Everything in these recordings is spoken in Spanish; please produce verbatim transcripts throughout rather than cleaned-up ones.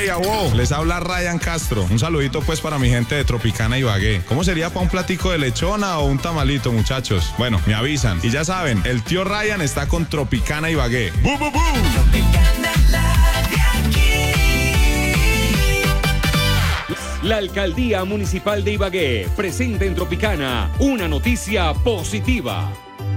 Hey, awo, les habla Ryan Castro. Un saludito pues para mi gente de Tropicana Ibagué. ¿Cómo sería para un platico de lechona o un tamalito, muchachos? Bueno, me avisan. Y ya saben, el tío Ryan está con Tropicana Ibagué. ¡Bu, bu, bu! Tropicana, la de aquí. La Alcaldía Municipal de Ibagué presenta en Tropicana una noticia positiva.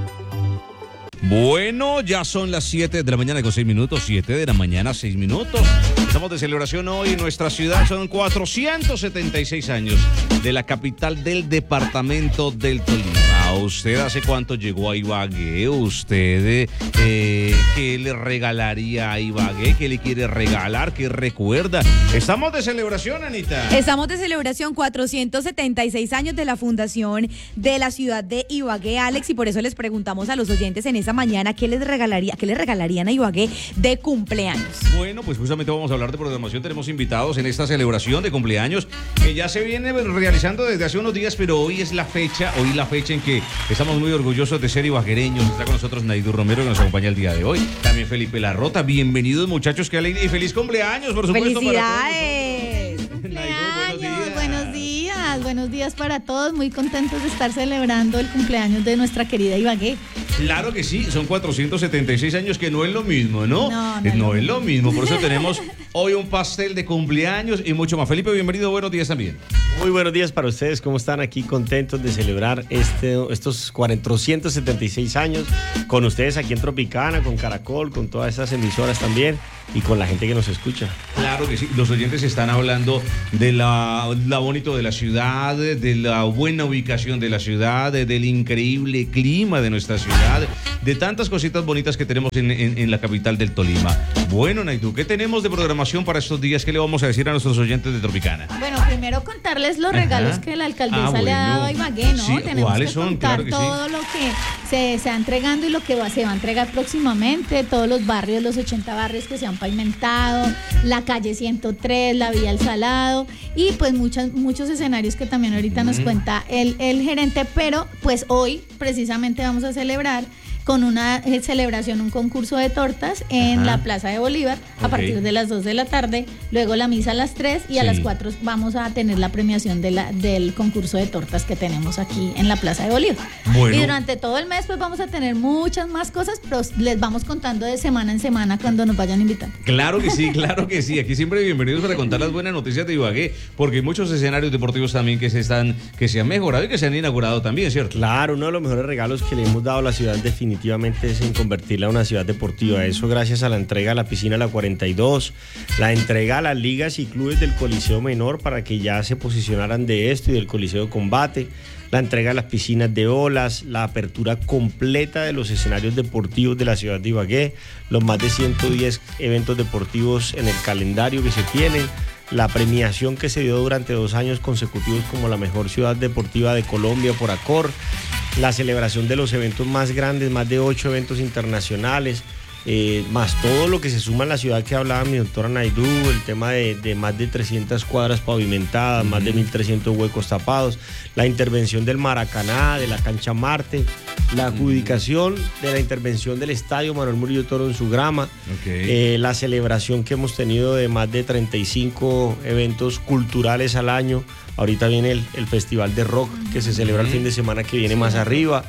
Bueno, ya son las siete de la mañana con seis minutos, siete de la mañana, seis minutos. Estamos de celebración hoy en nuestra ciudad, son cuatrocientos setenta y seis años de la capital del departamento del Tolima. ¿Usted hace cuánto llegó a Ibagué? ¿Usted eh, qué le regalaría a Ibagué? ¿Qué le quiere regalar? ¿Qué recuerda? Estamos de celebración, Anita. Estamos de celebración, cuatrocientos setenta y seis años de la fundación de la ciudad de Ibagué, Alex, y por eso les preguntamos a los oyentes en esa mañana qué les regalaría, qué les regalarían a Ibagué de cumpleaños. Bueno, pues justamente vamos a hablar de programación. Tenemos invitados en esta celebración de cumpleaños que ya se viene realizando desde hace unos días, pero hoy es la fecha, hoy la fecha en que estamos muy orgullosos de ser ibaguereños. Está con nosotros Naidu Romero, que nos acompaña el día de hoy. También Felipe Larrota. Bienvenidos, muchachos, qué alegría y feliz cumpleaños, por supuesto. ¡Felicidades! Para todos. Naidu, buenos días. Buenos días, buenos días para todos. Muy contentos de estar celebrando el cumpleaños de nuestra querida Ibagué. Claro que sí, son cuatrocientos setenta y seis años, que no es lo mismo, ¿no? No, no, no es lo mismo. Por eso tenemos hoy un pastel de cumpleaños y mucho más. Felipe, bienvenido, buenos días también. Muy buenos días para ustedes, ¿cómo están? Aquí contentos de celebrar este, estos cuatrocientos setenta y seis años con ustedes aquí en Tropicana, con Caracol, con todas esas emisoras también y con la gente que nos escucha. Claro que sí, los oyentes están hablando de la, la bonito de la ciudad, de la buena ubicación de la ciudad, del increíble clima de nuestra ciudad, de tantas cositas bonitas que tenemos en, en, en la capital del Tolima. Bueno, Naidu, ¿qué tenemos de programación para estos días? ¿Qué le vamos a decir a nuestros oyentes de Tropicana? Bueno, primero contarles los regalos Ajá. que la alcaldesa ah, bueno. le ha dado a Ibagué, ¿no? Sí, tenemos ¿cuáles que son? contar Claro que todo sí. lo que se, se va entregando y lo que va, se va a entregar próximamente, todos los barrios, los ochenta barrios que se han pavimentado, la calle ciento tres, la vía El Salado y pues muchas, muchos escenarios que también ahorita mm. nos cuenta el, el gerente, pero pues hoy precisamente vamos a celebrar con una eh, celebración, un concurso de tortas en Ajá. la Plaza de Bolívar a okay. partir de las dos de la tarde, luego la misa a las tres y sí. a las cuatro vamos a tener la premiación de la, del concurso de tortas que tenemos aquí en la Plaza de Bolívar. Bueno. Y durante todo el mes pues vamos a tener muchas más cosas, pero les vamos contando de semana en semana cuando nos vayan a invitar. Claro que sí, claro que sí, aquí siempre bienvenidos para contar las buenas noticias de Ibagué, porque hay muchos escenarios deportivos también que se están, que se han mejorado y que se han inaugurado también, ¿cierto? Claro, uno de los mejores regalos que le hemos dado a la ciudad definitivamente es en convertirla en una ciudad deportiva. Eso gracias a la entrega a la piscina La cuarenta y dos, la entrega a las ligas y clubes del Coliseo Menor para que ya se posicionaran de esto y del Coliseo Combate, la entrega a las piscinas de olas, la apertura completa de los escenarios deportivos de la ciudad de Ibagué, los más de ciento diez eventos deportivos en el calendario que se tienen, la premiación que se dio durante dos años consecutivos como la mejor ciudad deportiva de Colombia por Acor, la celebración de los eventos más grandes, más de ocho eventos internacionales, eh, más todo lo que se suma en la ciudad que hablaba mi doctora Naidu, el tema de, de más de trescientas cuadras pavimentadas, más de mil trescientos huecos tapados, la intervención del Maracaná, de la cancha Marte, la adjudicación de la intervención del estadio Manuel Murillo Toro en su grama, okay. eh, la celebración que hemos tenido de más de treinta y cinco eventos culturales al año. Ahorita viene el, el Festival de Rock que se celebra el fin de semana que viene sí. más arriba.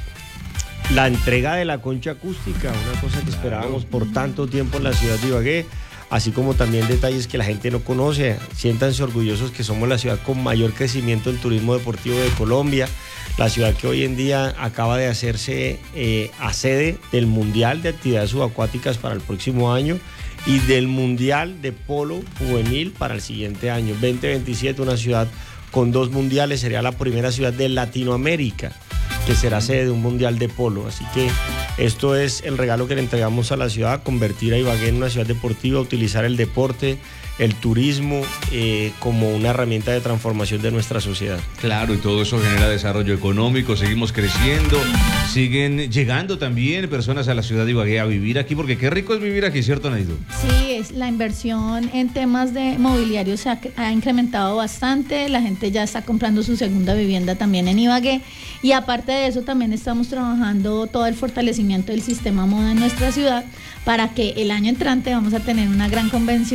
La entrega de la concha acústica, una cosa que claro. esperábamos por tanto tiempo en la ciudad de Ibagué, así como también detalles que la gente no conoce. Siéntanse orgullosos que somos la ciudad con mayor crecimiento en turismo deportivo de Colombia, la ciudad que hoy en día acaba de hacerse eh, a sede del Mundial de Actividades Subacuáticas para el próximo año y del Mundial de Polo Juvenil para el siguiente año. veinte veintisiete, una ciudad con dos mundiales, sería la primera ciudad de Latinoamérica que será sede de un mundial de polo. Así que esto es el regalo que le entregamos a la ciudad, convertir a Ibagué en una ciudad deportiva, utilizar el deporte, el turismo eh, como una herramienta de transformación de nuestra sociedad. Claro, y todo eso genera desarrollo económico, seguimos creciendo, siguen llegando también personas a la ciudad de Ibagué a vivir aquí, porque qué rico es vivir aquí, ¿cierto, Naidu? Sí, es, la inversión en temas de mobiliario se ha, ha incrementado bastante, la gente ya está comprando su segunda vivienda también en Ibagué, y aparte de eso también estamos trabajando todo el fortalecimiento del sistema moda en nuestra ciudad, para que el año entrante vamos a tener una gran convención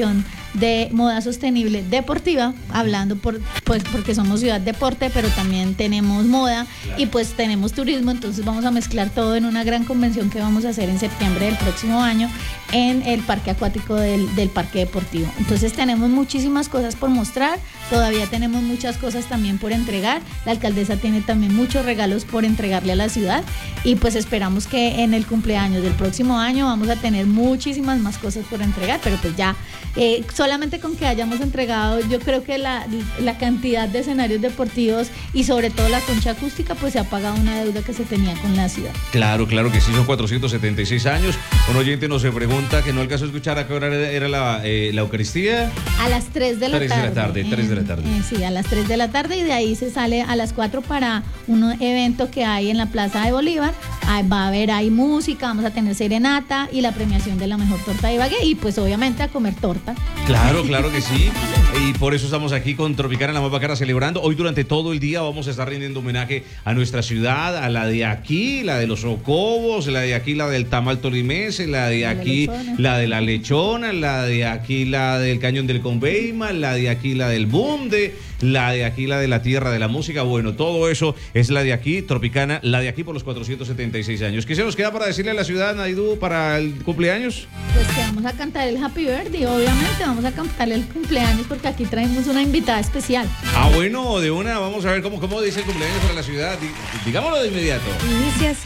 de moda sostenible deportiva, hablando por, pues porque somos ciudad deporte, pero también tenemos moda y pues tenemos turismo, entonces vamos a mezclar todo en una gran convención que vamos a hacer en septiembre del próximo año en el parque acuático del, del parque deportivo. Entonces tenemos muchísimas cosas por mostrar, todavía tenemos muchas cosas también por entregar, la alcaldesa tiene también muchos regalos por entregarle a la ciudad y pues esperamos que en el cumpleaños del próximo año vamos a tener muchísimas más cosas por entregar, pero pues ya eh, solamente con que hayamos entregado, yo creo que la, la cantidad de escenarios deportivos y sobre todo la concha acústica, pues se ha pagado una deuda que se tenía con la ciudad. Claro, claro que sí, son cuatrocientos setenta y seis años. Un oyente nos se pregunta que no alcanzó a escuchar a qué hora era la, eh, la Eucaristía. A las tres de la tres tarde. de la tarde, tres de la tarde. Eh, sí, a las tres de la tarde y de ahí se sale a las cuatro para un evento que hay en la Plaza de Bolívar. Ahí va a haber ahí música, vamos a tener serenata y la premiación de la mejor torta de Ibagué y pues obviamente a comer torta. Claro, claro que sí. Y por eso estamos aquí con Tropicana, la más bacana, celebrando. Hoy durante todo el día vamos a estar rindiendo homenaje a nuestra ciudad, a la de aquí, la de los Socobos, la de aquí, la del tamal tolimense, la de aquí, la de la lechona, la de aquí, la del cañón del Conveima, la de aquí, la del Bunde, la de aquí, la de la tierra de la música. Bueno, todo eso es la de aquí, Tropicana, la de aquí por los cuatrocientos setenta y seis años. ¿Qué se nos queda para decirle a la ciudad, Naidu, para el cumpleaños? Pues que vamos a cantar el Happy Birthday, obviamente vamos a cantar el cumpleaños porque aquí traemos una invitada especial. Ah, bueno, de una, vamos a ver cómo, cómo dice el cumpleaños para la ciudad. Digámoslo de inmediato. Dice así.